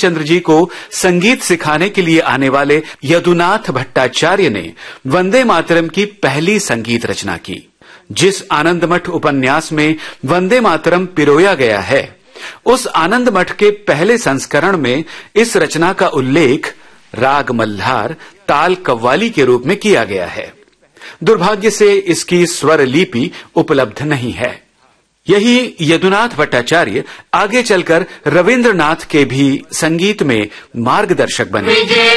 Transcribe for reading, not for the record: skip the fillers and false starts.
रामचंद्र जी को संगीत सिखाने के लिए आने वाले यदुनाथ भट्टाचार्य ने वंदे मातरम की पहली संगीत रचना की। जिस आनंदमठ उपन्यास में वंदे मातरम पिरोया गया है, उस आनंदमठ के पहले संस्करण में इस रचना का उल्लेख राग मल्हार ताल कव्वाली के रूप में किया गया है। दुर्भाग्य से इसकी स्वर लिपि उपलब्ध नहीं है। यही यदुनाथ भट्टाचार्य आगे चलकर रविंद्रनाथ के भी संगीत में मार्गदर्शक बने।